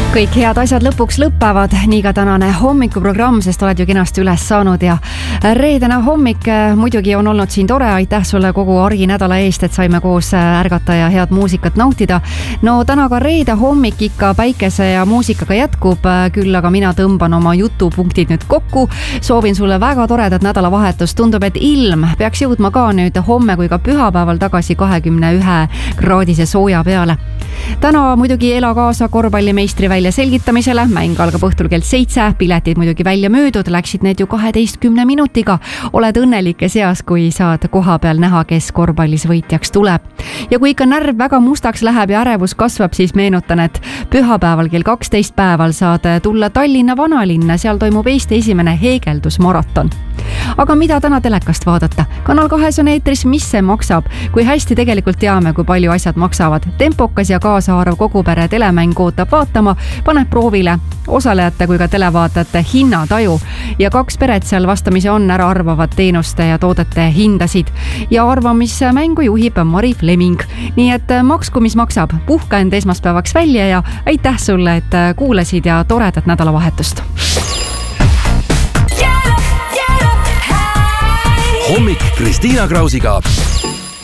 Kõik head asjad lõpuks lõppevad, nii ka tänane hommikuprogramm, sest oled ju kenasti üles saanud ja reedene hommik muidugi on olnud siin tore, aitäh sulle kogu arginädala eest, et saime koos ärgata ja head muusikat nautida. No täna ka reede hommik ikka päikese ja muusikaga jätkub, küll aga mina tõmban oma jutupunktid nüüd kokku. Soovin sulle väga toredat nädalavahetust, tundub, et ilm peaks jõudma ka nüüd homme kui ka pühapäeval tagasi 21 kraadise sooja peale. Täna muidugi ela kaasa korvpallimeistri välja selgitamisele, mäng algab õhtul kell 7, piletid muidugi välja möödud, läksid need ju 12 minutiga. Oled õnnelike seas, kui saad koha peal näha, kes korvpallis võitjaks tuleb. Ja kui ikka närv väga mustaks läheb ja ärevus kasvab, siis meenutan, et pühapäeval kell 12 päeval saad tulla Tallinna vanalinna, seal toimub Eesti esimene heegeldusmaraton. Aga mida täna telekast vaadata? Kanal 2 on eetris, mis see maksab? Kui hästi tegelikult teame, kui palju asjad maksavad. Tempokas ja kaasaarv kogu pere telemäng ootab vaatama, paneb proovile osalejate kui ka televaatajate hinnataju. Ja 2 peret seal vastamise on ära arvavad teenuste ja toodete hindasid. Ja arvamismängu juhib Mari Fleming. Nii et maksku, mis maksab. Puhka end esmaspäevaks välja ja aitäh sulle, et kuulasid ja toredat nädalavahetust. Hommik Kristiina Krausiga.